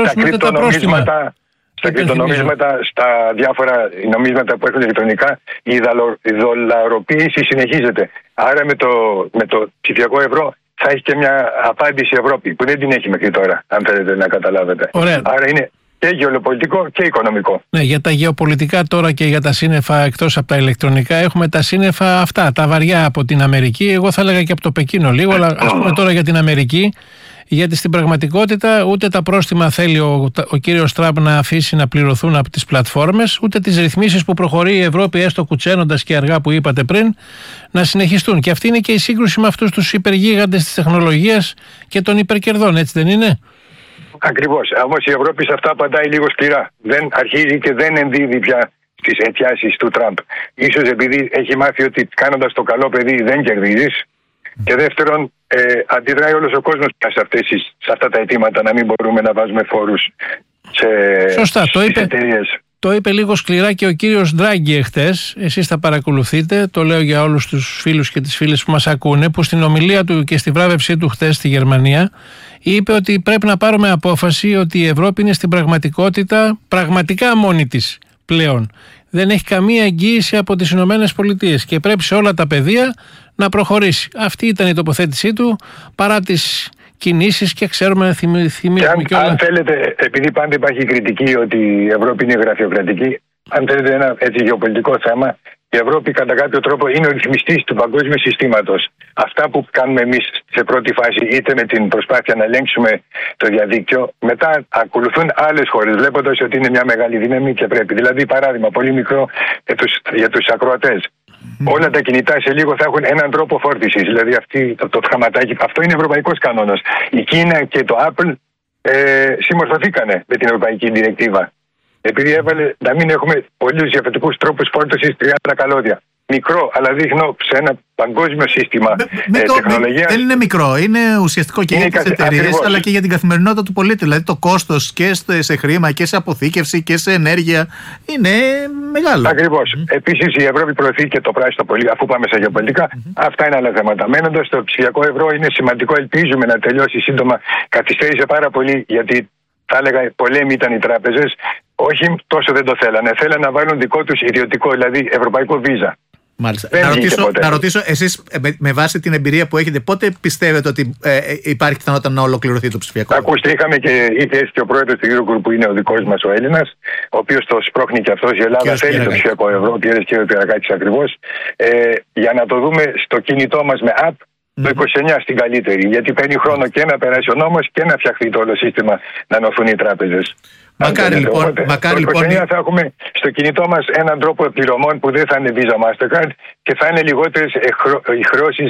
πληρώσουν ούτε τα πρόστιμα. Στα κρυπτονομίσματα, στα διάφορα νομίσματα που έχουν ηλεκτρονικά, η δολαροποίηση συνεχίζεται. Άρα με το ψηφιακό ευρώ θα έχει και μια απάντηση η Ευρώπη που δεν την έχει μέχρι τώρα, αν θέλετε να καταλάβετε. Ωραία. Άρα είναι και γεωπολιτικό και οικονομικό. Ναι, για τα γεωπολιτικά τώρα και για τα σύννεφα, εκτός από τα ηλεκτρονικά, έχουμε τα σύννεφα αυτά, τα βαριά από την Αμερική. Εγώ θα έλεγα και από το Πεκίνο λίγο, αλλά ας πούμε τώρα για την Αμερική. Γιατί στην πραγματικότητα ούτε τα πρόστιμα θέλει ο κύριος Τραμπ να αφήσει να πληρωθούν από τις πλατφόρμες, ούτε τις ρυθμίσεις που προχωρεί η Ευρώπη, έστω κουτσένοντας και αργά που είπατε πριν, να συνεχιστούν. Και αυτή είναι και η σύγκρουση με αυτούς τους υπεργίγαντες της τεχνολογίας και των υπερκερδών, έτσι δεν είναι? Ακριβώς. Όμως η Ευρώπη σε αυτά απαντάει λίγο σκληρά. Δεν αρχίζει και δεν ενδίδει πια στις αιτιάσεις του Τραμπ. Ίσως επειδή έχει μάθει ότι κάνοντας το καλό παιδί δεν κερδίζεις. Και δεύτερον, αντιδράει όλος ο κόσμος σε αυτά τα αιτήματα να μην μπορούμε να βάζουμε φόρους στις εταιρείες. Το είπε λίγο σκληρά και ο κύριος Ντράγκη εχθές. Εσείς θα παρακολουθείτε, το λέω για όλους τους φίλους και τις φίλες που μας ακούνε, που στην ομιλία του και στη βράβευσή του χθες στη Γερμανία είπε ότι πρέπει να πάρουμε απόφαση ότι η Ευρώπη είναι στην πραγματικότητα πραγματικά μόνη της πλέον. Δεν έχει καμία εγγύηση από τις Ηνωμένες Πολιτείες και πρέπει σε όλα τα πεδία να προχωρήσει. Αυτή ήταν η τοποθέτησή του, παρά τις κινήσεις και ξέρουμε, θυμίζουμε κιόλα. Αν θέλετε, επειδή πάντα υπάρχει κριτική ότι η Ευρώπη είναι γραφειοκρατική, αν θέλετε ένα έτσι γεωπολιτικό θέμα, η Ευρώπη κατά κάποιο τρόπο είναι ο ρυθμιστής του παγκόσμιου συστήματος. Αυτά που κάνουμε εμείς σε πρώτη φάση, είτε με την προσπάθεια να ελέγξουμε το διαδίκτυο, μετά ακολουθούν άλλες χώρες, βλέποντας ότι είναι μια μεγάλη δύναμη και πρέπει. Δηλαδή, παράδειγμα, πολύ μικρό για τους ακροατές. Όλα τα κινητά σε λίγο θα έχουν έναν τρόπο φόρτισης. Δηλαδή, το χαματάκι, αυτό είναι ευρωπαϊκός κανόνας. Η Κίνα και το Apple συμμορφωθήκανε με την ευρωπαϊκή διρεκτίβα. Επειδή έβαλε να μην έχουμε πολλούς διαφορετικούς τρόπους φόρτισης 30 καλώδια. Μικρό, αλλά δείχνω σε ένα παγκόσμιο σύστημα τεχνολογία. Δεν είναι μικρό, είναι ουσιαστικό και για τις εταιρείες, αλλά και για την καθημερινότητα του πολίτη. Δηλαδή το κόστος και σε χρήμα και σε αποθήκευση και σε ενέργεια είναι μεγάλο. Ακριβώς. Επίσης η Ευρώπη προωθεί και το πράσινο πολύ, αφού πάμε σε γεωπολιτικά. Αυτά είναι άλλα θέματα. Μένοντας στο ψηφιακό ευρώ, είναι σημαντικό, ελπίζουμε να τελειώσει σύντομα. Καθυστέρησε πάρα πολύ, γιατί θα έλεγα πολέμοι ήταν οι τράπεζες. Όχι τόσο δεν το θέλανε. Θέλανε να βάλουν δικό τους ιδιωτικό, δηλαδή ευρωπαϊκό βίζα. Μάλιστα. Να ρωτήσω, εσείς με βάση την εμπειρία που έχετε, πότε πιστεύετε ότι υπάρχει πιθανότητα να ολοκληρωθεί το ψηφιακό? Ακούστε, είχαμε και ήρθε έτσι και ο πρόεδρος του Eurogroup που είναι ο δικός μας ο Έλληνας, ο οποίος το σπρώχνει και αυτός. Η Ελλάδα θέλει το ψηφιακό ευρώ, ο κ. Πυρακάκης ακριβώς, για να το δούμε στο κινητό μας με app. Το 29 στην καλύτερη, γιατί παίρνει χρόνο και να περάσει ο νόμος και να φτιαχτεί το όλο σύστημα να ενωθούν οι τράπεζες. Μακάρι λοιπόν. Το 29 θα έχουμε στο κινητό μας έναν τρόπο πληρωμών που δεν θα είναι Visa Mastercard και θα είναι λιγότερες οι χρεώσεις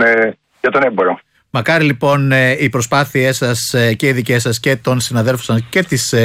για τον έμπορο. Μακάρι λοιπόν οι προσπάθειές σας και οι δικές σας και των συναδέλφων σας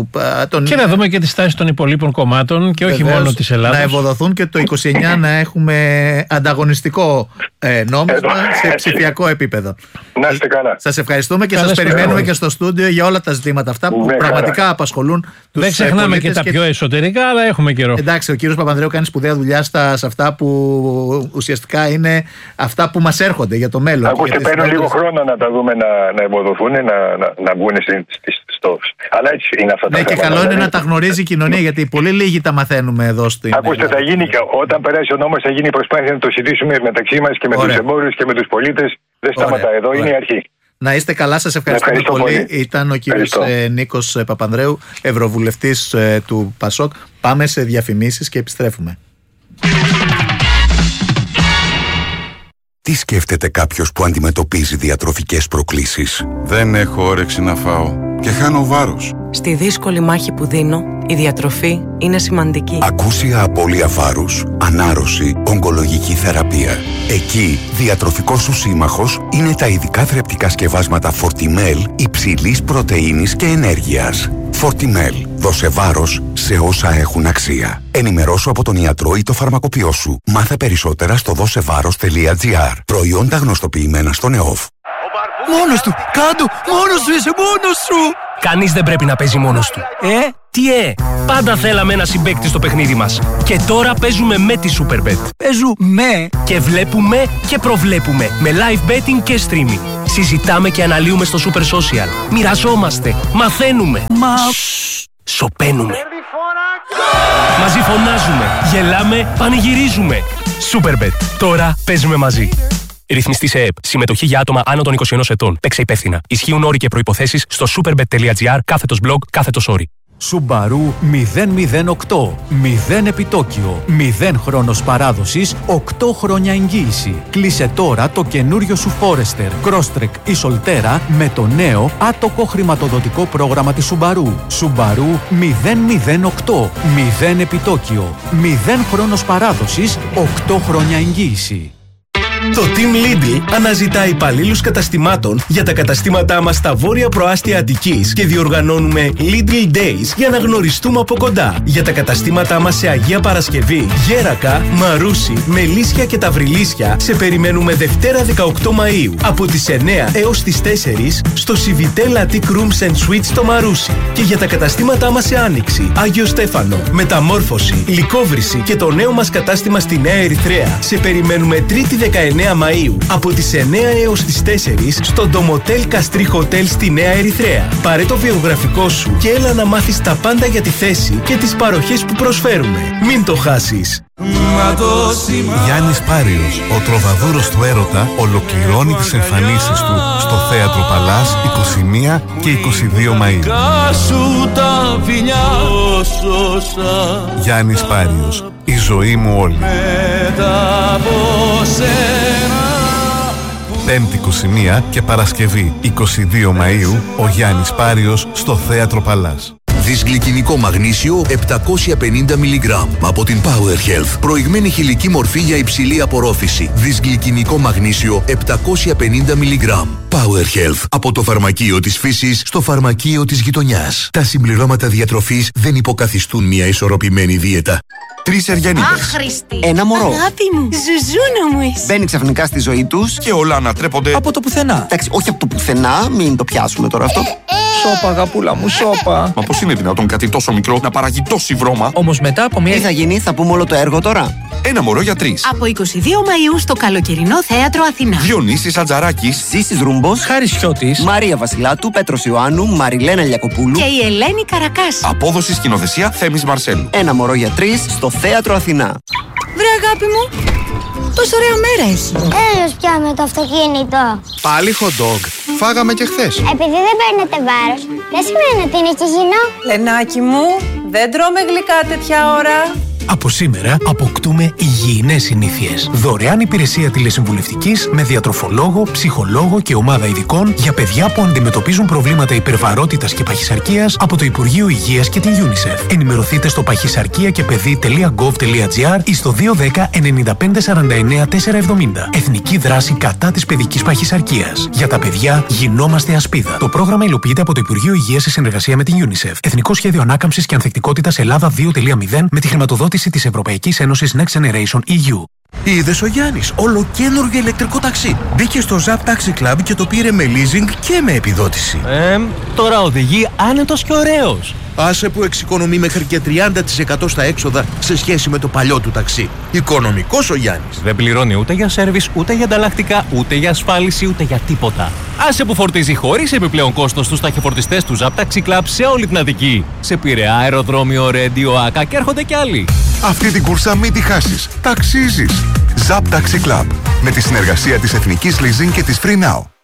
και να δούμε και τη στάση των υπολείπων κομμάτων και όχι μόνο της Ελλάδας. Να ευοδοθούν και το 29 να έχουμε ανταγωνιστικό νόμισμα σε ψηφιακό επίπεδο. Να είστε καλά. Σας ευχαριστούμε και σας περιμένουμε και στο στούντιο για όλα τα ζητήματα αυτά που πραγματικά απασχολούν τους. Δεν ξεχνάμε και τα πιο εσωτερικά, αλλά έχουμε καιρό. Εντάξει, ο κύριος Παπανδρέου κάνει σπουδαία δουλειά σε αυτά που ουσιαστικά είναι αυτά που μας έρχονται για το μέλλον. Ακούστε, παίρνουν λίγο χρόνο να τα δούμε να ευοδοθούν, να βγουν στο. Αλλά έτσι είναι αυτά τα θέματα. Ναι, και καλό είναι να τα γνωρίζει η κοινωνία, γιατί πολύ λίγοι τα μαθαίνουμε εδώ στην. Ακούστε, θα γίνει και όταν περάσει ο νόμος, θα γίνει η προσπάθεια να το συζητήσουμε μεταξύ μας και με τους εμπόρους και με τους πολίτες. Δεν σταματά εδώ, είναι η αρχή. Να είστε καλά, σας ευχαριστούμε πολύ. Ήταν ο κύριος Νίκος Παπανδρέου, Ευρωβουλευτής του ΠΑΣΟΚ. Πάμε σε διαφημίσεις και επιστρέφουμε. Τι σκέφτεται κάποιος που αντιμετωπίζει διατροφικές προκλήσεις? Δεν έχω όρεξη να φάω και χάνω βάρος. Στη δύσκολη μάχη που δίνω, η διατροφή είναι σημαντική. Ακούσια απώλεια βάρους, ανάρρωση, ογκολογική θεραπεία. Εκεί, διατροφικός σου σύμμαχος είναι τα ειδικά θρεπτικά σκευάσματα Fortimel υψηλής πρωτεΐνης και ενέργειας. Fortimel. Δώσε βάρος σε όσα έχουν αξία. Ενημερώσου από τον ιατρό ή το φαρμακοποιό σου. Μάθε περισσότερα στο δώσεβάρος.gr. Προϊόντα γνωστοποιημένα στον ΕΟΦ. Μόνος του! Κάντο! Μόνος σου είσαι! Μόνος σου! Κανείς δεν πρέπει να παίζει μόνος του. Πάντα θέλαμε ένα συμπαίκτη στο παιχνίδι μας. Και τώρα παίζουμε με τη Superbet. Παίζουμε και βλέπουμε και προβλέπουμε. Με live betting και streaming. Συζητάμε και αναλύουμε στο Super Social. Μοιραζόμαστε. Μαθαίνουμε. Σωπαίνουμε. Μαζί φωνάζουμε. Γελάμε. Πανηγυρίζουμε. Superbet. Τώρα παίζουμε μαζί. Ρυθμιστή σε ΕΕΠ. Συμμετοχή για άτομα άνω των 21 ετών. Παίξε υπεύθυνα. Ισχύουν όροι και προϋποθέσεις στο superbet.gr/blog/όροι. Subaru 008. 0 επιτόκιο. 0 χρόνος παράδοσης. 8 χρόνια εγγύηση. Κλείσε τώρα το καινούριο σου Forester, Crosstrek ή Solterra με το νέο άτοκο χρηματοδοτικό πρόγραμμα της Subaru. Subaru 008. 0 επιτόκιο. 0 χρόνος παράδοσης. 8 χρόνια εγγύηση. Το Team Lidl αναζητά υπαλλήλους καταστημάτων για τα καταστήματά μας στα βόρεια προάστια Αττικής και διοργανώνουμε Lidl Days για να γνωριστούμε από κοντά. Για τα καταστήματά μας σε Αγία Παρασκευή, Γέρακα, Μαρούσι, Μελίσια και Ταυριλίσια σε περιμένουμε Δευτέρα 18 Μαΐου από τις 9 έως τις 4 στο Civitel Attic Rooms and Suites στο Μαρούσι. Και για τα καταστήματά μας σε Άνοιξη, Άγιο Στέφανο, Μεταμόρφωση, Λυκόβρηση και το νέο μας κατάστημα στη Νέα Ερυθρέα σε περιμένουμε Τρίτη 19 Μαΐου από τις 9 έως τις 4 στο Ντομοτέλ Καστρί Χοτέλ στη Νέα Ερυθρέα. Πάρε το βιογραφικό σου και έλα να μάθεις τα πάντα για τη θέση και τις παροχές που προσφέρουμε. Μην το χάσεις. Γιάννης Πάριος, ο τροβαδούρος του έρωτα, ολοκληρώνει τις εμφανίσεις του στο Θέατρο Παλάς 21 και 22 Μαΐου. Γιάννης Πάριος, η ζωή μου όλη. Πέμπτη 21 και Παρασκευή 22 Μαΐου, ο Γιάννης Πάριος στο Θέατρο Παλάς. Δυσγλυκινικό μαγνήσιο 750 mg από την Power Health. Προηγμένη χηλική μορφή για υψηλή απορρόφηση. Δυσγλυκινικό μαγνήσιο 750 mg. Power Health. Από το φαρμακείο της φύσης στο φαρμακείο της γειτονιάς. Τα συμπληρώματα διατροφής δεν υποκαθιστούν μια ισορροπημένη δίαιτα. 3 Εριανίδες. Άχρηστη. Ένα μωρό. Αγάπη μου. Ζουζούνα μου εσύ. Μπαίνει ξαφνικά στη ζωή τους και όλα ανατρέπονται από το πουθενά. Εντάξει, όχι από το πουθενά, μην το πιάσουμε τώρα αυτό. Σώπα, αγαπούλα μου, σώπα. Μα πώς είναι δυνατόν κάτι τόσο μικρό να παράγει τόση βρώμα? Όμως μετά από μια. Τι θα γίνει, θα πούμε όλο το έργο τώρα. Ένα μωρό για 3. Από 22 Μαΐου στο καλοκαιρινό Θέατρο Αθηνά. Διονύσης Ατζαράκης, Ζήσης Ρούμπος, Χάρης Χιώτης, Μαρία Βασιλάτου, Πέτρος Ιωάννου, Μαριλένα Λιακοπούλου και η Ελένη Καρακάση. Απόδοση σκηνοθεσία Θέμης Μαρσέλου. Ένα μωρό για 3 στο Θέατρο Αθηνά. Βρε αγάπη μου, πόσο ωραία μέρα έχει. Έλος πια με το αυτοκίνητο. Πάλι hot dog. Φάγαμε και χθες. Επειδή δεν παίρνετε βάρος, δεν σημαίνει ότι είναι και υγιεινό. Λενάκι μου, δεν τρώμε γλυκά τέτοια ώρα. Από σήμερα αποκτούμε υγιεινές συνήθειες. Δωρεάν υπηρεσία τηλεσυμβουλευτικής με διατροφολόγο, ψυχολόγο και ομάδα ειδικών για παιδιά που αντιμετωπίζουν προβλήματα υπερβαρότητας και παχυσαρκίας από το Υπουργείο Υγείας και την UNICEF. Ενημερωθείτε στο παχυσαρκία-και-παιδί.gov.gr ή στο 210 95 49 470. Εθνική δράση κατά της παιδικής παχυσαρκίας. Για τα παιδιά γινόμαστε ασπίδα. Το πρόγραμμα υλοποιείται από το Υπουργείο Υγείας σε συνεργασία με την UNICEF. Εθνικό Σχέδιο Ανάκαμψης και Ανθεκτικότητας Ελλάδα 2.0 με τη χρηματοδότηση της Ευρωπαϊκής Ένωσης Next Generation EU. Είδες ο Γιάννης, ολοκαίνουργιο ηλεκτρικό ταξί. Μπήκε στο Zap Taxi Club και το πήρε με leasing και με επιδότηση. Τώρα οδηγεί άνετος και ωραίος. Άσε που εξοικονομεί μέχρι και 30% στα έξοδα σε σχέση με το παλιό του ταξί. Οικονομικός ο Γιάννης. Δεν πληρώνει ούτε για σέρβις, ούτε για ανταλλακτικά, ούτε για ασφάλιση, ούτε για τίποτα. Άσε που φορτίζει χωρίς επιπλέον κόστος στους ταχυφορτιστές του Zap Taxi Club σε όλη την Αττική. Σε Πειραιά, αεροδρόμιο, Ρέντιο, Άκα και έρχονται κι άλλοι. Αυτή την κούρσα μην τη χάσεις. Ταξίζεις. Zap Taxi Club. Με τη συνεργασία της Εθνικής Leasing και της Free Now.